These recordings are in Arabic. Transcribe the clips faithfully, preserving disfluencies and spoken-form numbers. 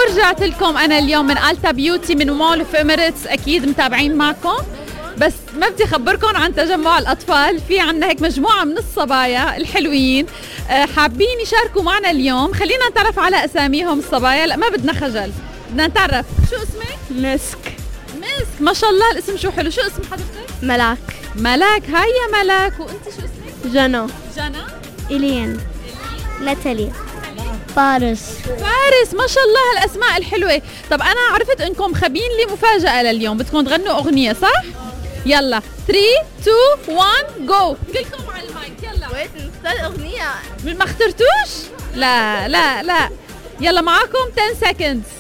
ورجعت لكم أنا اليوم من ألتا بيوتي من مول اوف إميريتس. أكيد متابعين معكم، بس ما بدي أخبركم عن تجمع الأطفال. في عنا هيك مجموعة من الصبايا الحلوين حابين يشاركوا معنا اليوم. خلينا نتعرف على أساميهم الصبايا. لا ما بدنا خجل، بدنا نتعرف. شو اسمك؟ مسك. مسك، ما شاء الله الاسم شو حلو. شو اسم حضرتك؟ ملاك. ملاك. هاي يا ملاك. وانت شو اسمك؟ جنى. جنى. إلين. ناتالي. فارس. فارس. ما شاء الله هالاسماء الحلوه. طب انا عرفت انكم مخبين لي مفاجاه لليوم، بدكم تغنوا اغنيه صح؟ يلا ثلاثة اثنين واحد جو. كلكم على المايك يلا. ويت نختار اغنيه. ما اخترتوش؟ لا لا لا. يلا معاكم عشرة seconds.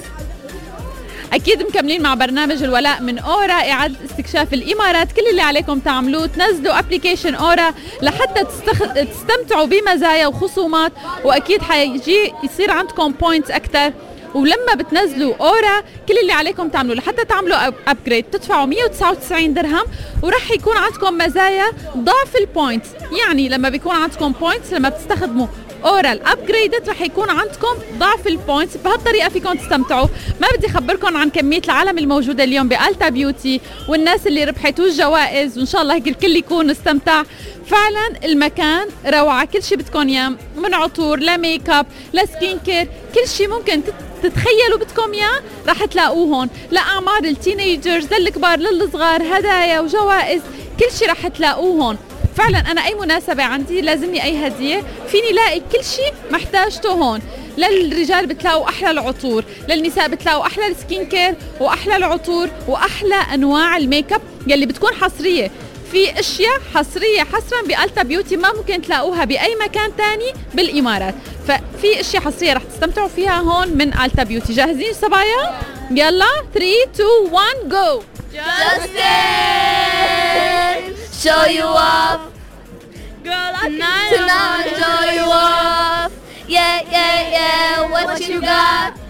أكيد مكملين مع برنامج الولاء من أورا، إعادة استكشاف الإمارات. كل اللي عليكم تعملوه تنزلوا أبليكيشن أورا لحتى تستخ... تستمتعوا بمزايا وخصومات، وأكيد حيجي يصير عندكم بوينتس أكتر. ولما بتنزلوا أورا كل اللي عليكم تعملوه لحتى تعملوا أبجريد تدفعوا مية وتسعة وتسعين درهم، ورح يكون عندكم مزايا ضعف البوينتس. يعني لما بيكون عندكم بوينتس لما بتستخدموا أورا الأبجريدت رح يكون عندكم ضعف البوينتس. بهالطريقة فيكم تستمتعوا. ما بدي أخبركم عن كمية العالم الموجودة اليوم بألتا بيوتي والناس اللي ربحتوا الجوائز، وإن شاء الله هيك الكل يكون استمتع. فعلا المكان روعة. كل شيء بدكم إياه، من عطور لميك اب لسكين كير، كل شيء ممكن تتخيلوا بدكم إياه رح تلاقوه هون. لأعمار التينيجرز للكبار للصغار، هدايا وجوائز، كل شيء رح تلاقوه هون. فعلا أنا أي مناسبة عندي لازمني أي هدية فيني لاقي كل شيء محتاجته هون. للرجال بتلاقوا أحلى العطور، للنساء بتلاقوا أحلى السكين كير وأحلى العطور وأحلى أنواع الميك اب يلي بتكون حصرية. في اشياء حصريه حصرا بألتا بيوتي ما ممكن تلاقوها باي مكان تاني بالامارات، ففي اشياء حصريه رح تستمتعوا فيها هون من ألتا بيوتي. جاهزين صبايا؟ يلا ثلاثة اثنين واحد جو. Justin, show you up, girl. I can